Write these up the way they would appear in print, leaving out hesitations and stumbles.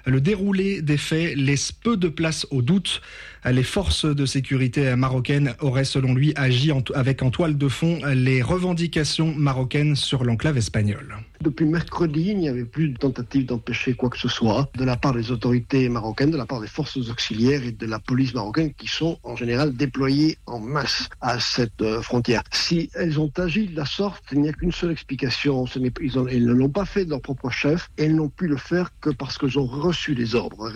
Le déroulé des faits laisse peu de place au doute. Les forces de sécurité marocaines auraient, selon lui, agi avec en toile de fond les revendications marocaines sur l'enclave espagnole. Depuis mercredi, il n'y avait plus de tentative d'empêcher quoi que ce soit de la part des autorités marocaines, de la part des forces auxiliaires et de la police marocaine qui sont en général déployées en masse à cette frontière. Si elles ont agi de la sorte, il n'y a qu'une seule explication. Ils ne l'ont pas fait de leur propre chef et elles n'ont pu le faire que parce qu'elles ont reçu des ordres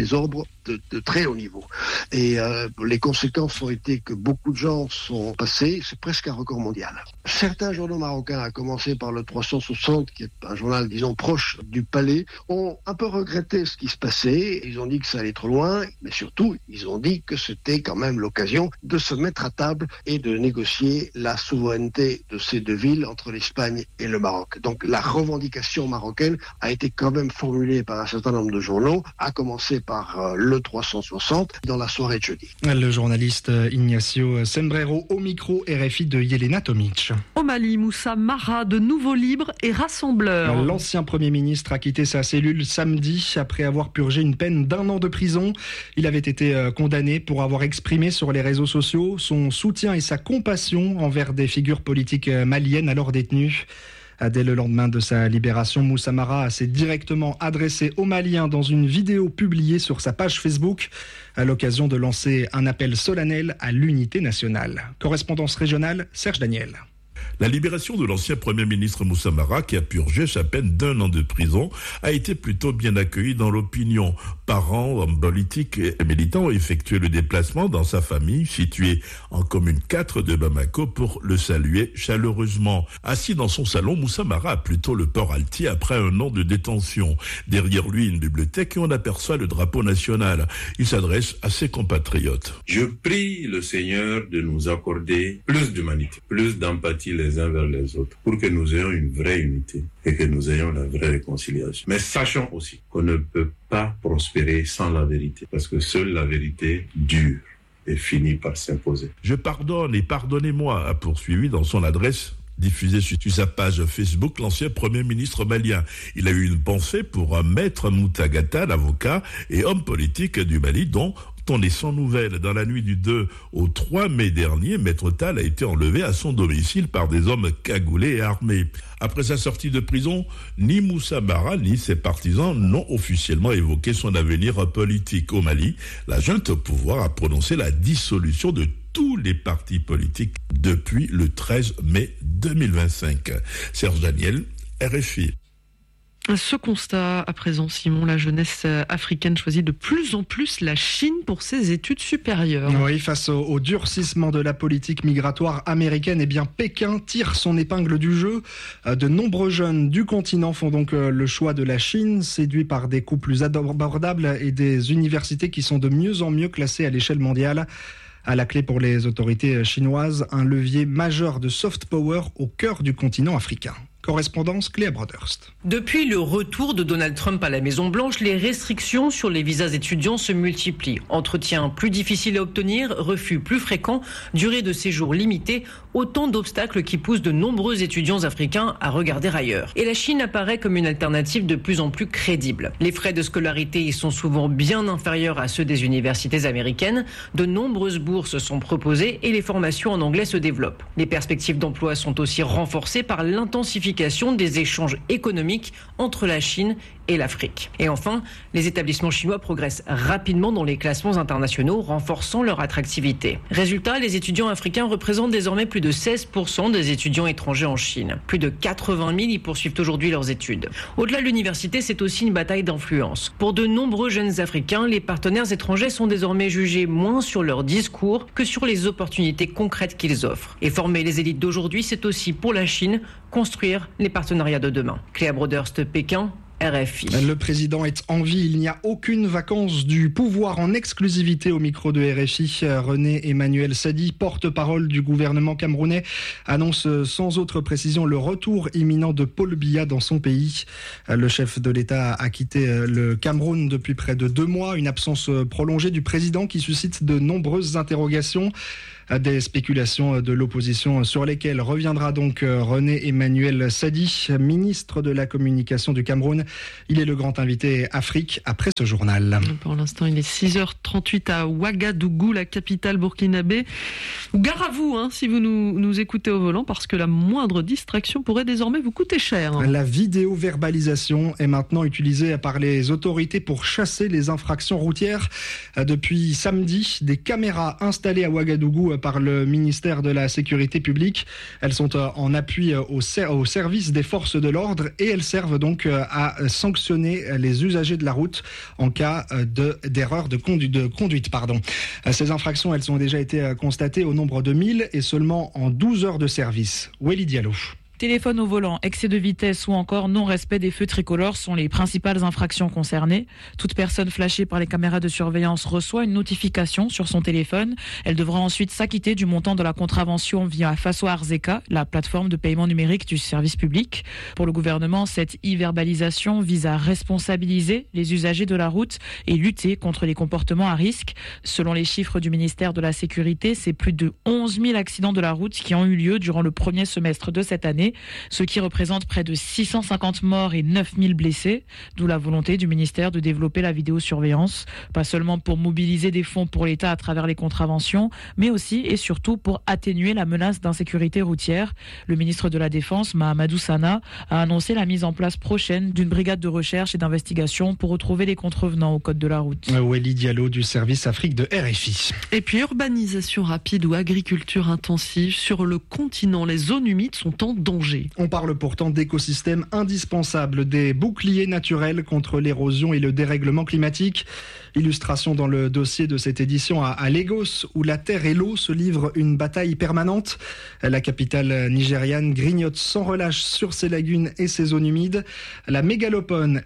de très haut niveau. Et les conséquences ont été que beaucoup de gens sont passés, c'est presque un record mondial. Certains journaux marocains, à commencer par le 360, qui est un journal, disons, proche du palais, ont un peu regretté ce qui se passait. Ils ont dit que ça allait trop loin, mais surtout, ils ont dit que c'était quand même l'occasion de se mettre à table et de négocier la souveraineté de ces deux villes entre l'Espagne et le Maroc. Donc la revendication marocaine a été quand même formulée par un certain nombre de journaux, à commencer par le 360 dans la soirée de jeudi. Le journaliste Ignacio Sembrero au micro RFI de Yelena Tomic. Au Mali, Moussa Mara, de nouveau libre et rassembleur. L'ancien Premier ministre a quitté sa cellule samedi après avoir purgé une peine d'1 an de prison. Il avait été condamné pour avoir exprimé sur les réseaux sociaux son soutien et sa compassion envers des figures politiques maliennes alors détenues. Dès le lendemain de sa libération, Moussa Mara s'est directement adressé aux Maliens dans une vidéo publiée sur sa page Facebook à l'occasion de lancer un appel solennel à l'unité nationale. Correspondance régionale, Serge Daniel. La libération de l'ancien Premier ministre Moussa Mara, qui a purgé sa peine d'1 an de prison, a été plutôt bien accueillie dans l'opinion. Parents, hommes politiques et militants ont effectué le déplacement dans sa famille, située en commune 4 de Bamako, pour le saluer chaleureusement. Assis dans son salon, Moussa Mara a plutôt le port altier après 1 an de détention. Derrière lui, une bibliothèque et on aperçoit le drapeau national. Il s'adresse à ses compatriotes. Je prie le Seigneur de nous accorder plus d'humanité, plus d'empathie les uns vers les autres, pour que nous ayons une vraie unité et que nous ayons la vraie réconciliation. Mais sachons aussi qu'on ne peut pas prospérer sans la vérité, parce que seule la vérité dure et finit par s'imposer. Je pardonne et pardonnez-moi, a poursuivi dans son adresse diffusée sur sa page Facebook l'ancien Premier ministre malien. Il a eu une pensée pour Maître Moutagata, l'avocat et homme politique du Mali, dont on est sans nouvelles. Dans la nuit du 2 au 3 mai dernier, Maître Tall a été enlevé à son domicile par des hommes cagoulés et armés. Après sa sortie de prison, ni Moussa Mara ni ses partisans n'ont officiellement évoqué son avenir politique. Au Mali, la junte au pouvoir a prononcé la dissolution de tous les partis politiques depuis le 13 mai 2025. Serge Daniel, RFI. Ce constat, à présent, Simon, la jeunesse africaine choisit de plus en plus la Chine pour ses études supérieures. Oui, face au durcissement de la politique migratoire américaine, eh bien, Pékin tire son épingle du jeu. De nombreux jeunes du continent font donc le choix de la Chine, séduits par des coûts plus abordables et des universités qui sont de mieux en mieux classées à l'échelle mondiale. À la clé pour les autorités chinoises, un levier majeur de soft power au cœur du continent africain. Correspondance Cléa Broderst. Depuis le retour de Donald Trump à la Maison-Blanche, les restrictions sur les visas étudiants se multiplient. Entretiens plus difficiles à obtenir, refus plus fréquents, durée de séjour limitée, autant d'obstacles qui poussent de nombreux étudiants africains à regarder ailleurs. Et la Chine apparaît comme une alternative de plus en plus crédible. Les frais de scolarité y sont souvent bien inférieurs à ceux des universités américaines. De nombreuses bourses sont proposées et les formations en anglais se développent. Les perspectives d'emploi sont aussi renforcées par l'intensification des échanges économiques entre la Chine et l'Afrique. Et enfin, les établissements chinois progressent rapidement dans les classements internationaux, renforçant leur attractivité. Résultat, les étudiants africains représentent désormais plus de 16% des étudiants étrangers en Chine. Plus de 80 000 y poursuivent aujourd'hui leurs études. Au-delà de l'université, c'est aussi une bataille d'influence. Pour de nombreux jeunes Africains, les partenaires étrangers sont désormais jugés moins sur leur discours que sur les opportunités concrètes qu'ils offrent. Et former les élites d'aujourd'hui, c'est aussi pour la Chine construire les partenariats de demain. Cléa Broderst, Pékin, RFI. Le président est en vie. Il n'y a aucune vacance du pouvoir en exclusivité au micro de RFI. René Emmanuel Sadi, porte-parole du gouvernement camerounais, annonce sans autre précision le retour imminent de Paul Biya dans son pays. Le chef de l'État a quitté le Cameroun depuis près de 2 mois. Une absence prolongée du président qui suscite de nombreuses interrogations. Des spéculations de l'opposition sur lesquelles reviendra donc René Emmanuel Sadi, ministre de la Communication du Cameroun. Il est le grand invité Afrique après ce journal. Pour l'instant, il est 6h38 à Ouagadougou, la capitale burkinabé. Gare à vous si vous nous écoutez au volant, parce que la moindre distraction pourrait désormais vous coûter cher. La vidéo-verbalisation est maintenant utilisée par les autorités pour chasser les infractions routières. Depuis samedi, des caméras installées à Ouagadougou par le ministère de la Sécurité publique. Elles sont en appui au service des forces de l'ordre et elles servent donc à sanctionner les usagers de la route en cas d'erreur de conduite. Ces infractions, elles ont déjà été constatées au nombre de 1000 et seulement en 12 heures de service. Weli Diallo. Téléphone au volant, excès de vitesse ou encore non-respect des feux tricolores sont les principales infractions concernées. Toute personne flashée par les caméras de surveillance reçoit une notification sur son téléphone. Elle devra ensuite s'acquitter du montant de la contravention via Faso Arzeka, la plateforme de paiement numérique du service public. Pour le gouvernement, cette e-verbalisation vise à responsabiliser les usagers de la route et lutter contre les comportements à risque. Selon les chiffres du ministère de la Sécurité, c'est plus de 11 000 accidents de la route qui ont eu lieu durant le premier semestre de cette année, ce qui représente près de 650 morts et 9000 blessés, d'où la volonté du ministère de développer la vidéosurveillance, pas seulement pour mobiliser des fonds pour l'État à travers les contraventions, mais aussi et surtout pour atténuer la menace d'insécurité routière. Le ministre de la Défense, Mahamadou Sana, a annoncé la mise en place prochaine d'une brigade de recherche et d'investigation pour retrouver les contrevenants au code de la route. Weli Diallo du service Afrique de RFI. Et puis urbanisation rapide ou agriculture intensive, sur le continent, les zones humides sont en danger. On parle pourtant d'écosystèmes indispensables, des boucliers naturels contre l'érosion et le dérèglement climatique. Illustration dans le dossier de cette édition à Lagos, où la terre et l'eau se livrent une bataille permanente. La capitale nigériane grignote sans relâche sur ses lagunes et ses zones humides. La mégalopole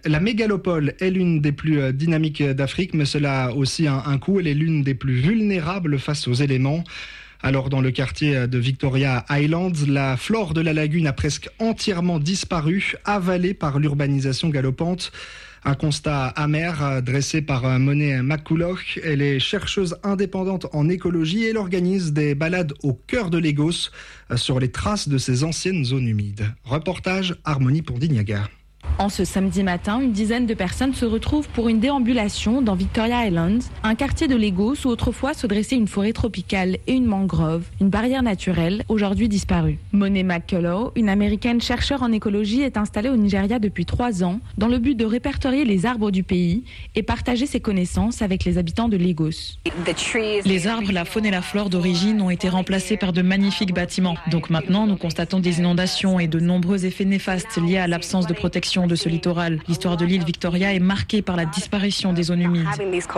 est l'une des plus dynamiques d'Afrique, mais cela a aussi un coût. Elle est l'une des plus vulnérables face aux éléments. Alors dans le quartier de Victoria Island, la flore de la lagune a presque entièrement disparu, avalée par l'urbanisation galopante. Un constat amer dressé par Monet McCulloch. Elle est chercheuse indépendante en écologie et elle organise des balades au cœur de Lagos sur les traces de ces anciennes zones humides. Reportage Harmonie Pondignaga. En ce samedi matin, une dizaine de personnes se retrouvent pour une déambulation dans Victoria Island, un quartier de Lagos où autrefois se dressait une forêt tropicale et une mangrove, une barrière naturelle, aujourd'hui disparue. Monet McCulloch, une américaine chercheure en écologie, est installée au Nigeria depuis 3 ans dans le but de répertorier les arbres du pays et partager ses connaissances avec les habitants de Lagos. Les arbres, la faune et la flore d'origine ont été remplacés par de magnifiques bâtiments. Donc maintenant, nous constatons des inondations et de nombreux effets néfastes liés à l'absence de protection de ce littoral. L'histoire de l'île Victoria est marquée par la disparition des zones humides.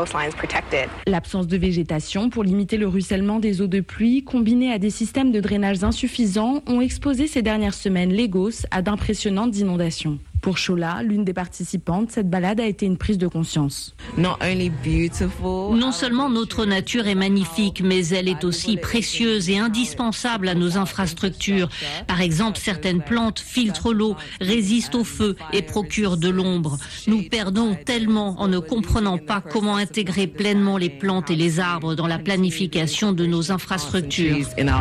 L'absence de végétation pour limiter le ruissellement des eaux de pluie, combinée à des systèmes de drainage insuffisants, ont exposé ces dernières semaines Lagos à d'impressionnantes inondations. Pour Shola, l'une des participantes, cette balade a été une prise de conscience. Non seulement notre nature est magnifique, mais elle est aussi précieuse et indispensable à nos infrastructures. Par exemple, certaines plantes filtrent l'eau, résistent au feu et procurent de l'ombre. Nous perdons tellement en ne comprenant pas comment intégrer pleinement les plantes et les arbres dans la planification de nos infrastructures.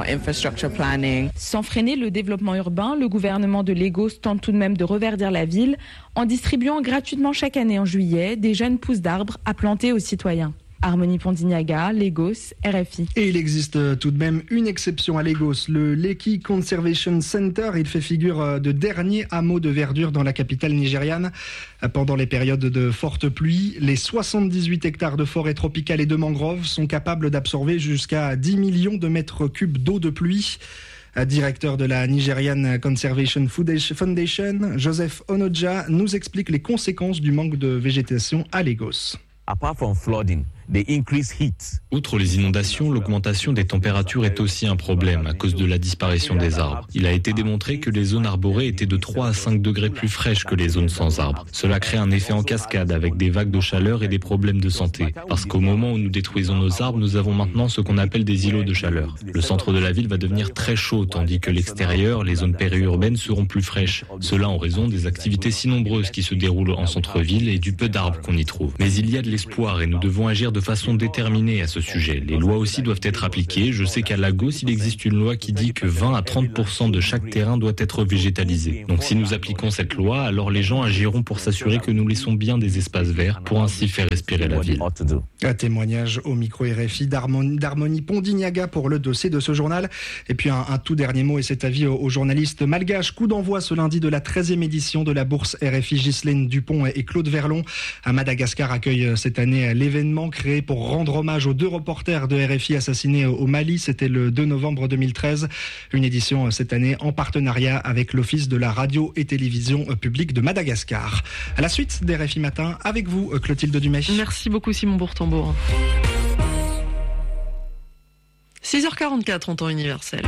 Sans freiner le développement urbain, le gouvernement de Lagos tente tout de même de reverdir la ville en distribuant gratuitement chaque année en juillet des jeunes pousses d'arbres à planter aux citoyens. Harmonie Pondignaga, Lagos, RFI. Et il existe tout de même une exception à Lagos, le Lekki Conservation Center. Il fait figure de dernier hameau de verdure dans la capitale nigériane. Pendant les périodes de fortes pluies, les 78 hectares de forêt tropicale et de mangroves sont capables d'absorber jusqu'à 10 millions de mètres cubes d'eau de pluie. Directeur de la Nigerian Conservation Foundation, Joseph Onoja nous explique les conséquences du manque de végétation à Lagos. Outre les inondations, l'augmentation des températures est aussi un problème à cause de la disparition des arbres. Il a été démontré que les zones arborées étaient de 3 à 5 degrés plus fraîches que les zones sans arbres. Cela crée un effet en cascade avec des vagues de chaleur et des problèmes de santé. Parce qu'au moment où nous détruisons nos arbres, nous avons maintenant ce qu'on appelle des îlots de chaleur. Le centre de la ville va devenir très chaud, tandis que l'extérieur, les zones périurbaines seront plus fraîches. Cela en raison des activités si nombreuses qui se déroulent en centre-ville et du peu d'arbres qu'on y trouve. Mais il y a de l'espoir et nous devons agir de de façon déterminée à ce sujet. Les lois aussi doivent être appliquées. Je sais qu'à Lagos, il existe une loi qui dit que 20 à 30% de chaque terrain doit être végétalisé. Donc si nous appliquons cette loi, alors les gens agiront pour s'assurer que nous laissons bien des espaces verts pour ainsi faire respirer la ville. Un témoignage au micro RFI d'Harmonie Pondignaga pour le dossier de ce journal. Et puis un tout dernier mot et cet avis aux journalistes malgaches. Coup d'envoi ce lundi de la 13e édition de la bourse RFI. Ghislaine Dupont et Claude Verlon à Madagascar accueillent cette année l'événement créé pour rendre hommage aux 2 reporters de RFI assassinés au Mali. C'était le 2 novembre 2013. Une édition cette année en partenariat avec l'Office de la radio et télévision publique de Madagascar. À la suite des RFI Matin, avec vous Clotilde Dumais. Merci beaucoup Simon Bourtambour. 6h44 en temps universel.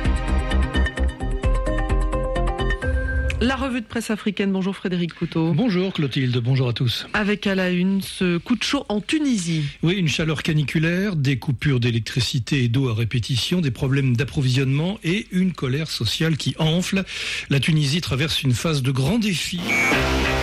La revue de presse africaine. Bonjour Frédéric Couteau. Bonjour Clotilde, bonjour à tous. Avec à la une ce coup de chaud en Tunisie. Oui, une chaleur caniculaire, des coupures d'électricité et d'eau à répétition, des problèmes d'approvisionnement et une colère sociale qui enfle. La Tunisie traverse une phase de grands défis.